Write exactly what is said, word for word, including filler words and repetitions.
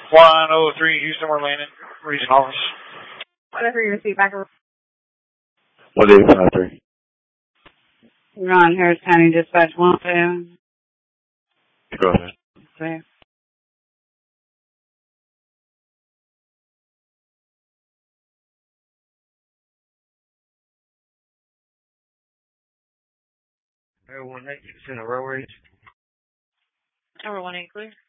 one oh three Houston, we're landing. Region office. Whatever your seat back. one eight five three. We're on Harris County Dispatch one two. Go ahead. Okay. Air one eight, it's in a row range. Tower one eight clear.